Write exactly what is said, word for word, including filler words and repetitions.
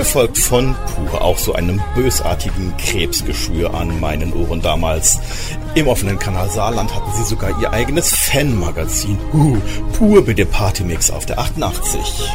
gefolgt von Pur, auch so einem bösartigen Krebsgeschwür an meinen Ohren damals. Im offenen Kanal Saarland hatten sie sogar ihr eigenes Fanmagazin. Uh, Pur mit dem Partymix auf der achtundachtzig.